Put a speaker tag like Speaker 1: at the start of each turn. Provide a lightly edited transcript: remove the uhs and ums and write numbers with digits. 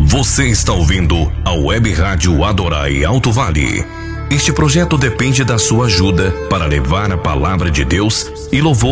Speaker 1: Você está ouvindo a Web Rádio Adorai Alto Vale. Este projeto depende da sua ajuda para levar a palavra de Deus e louvor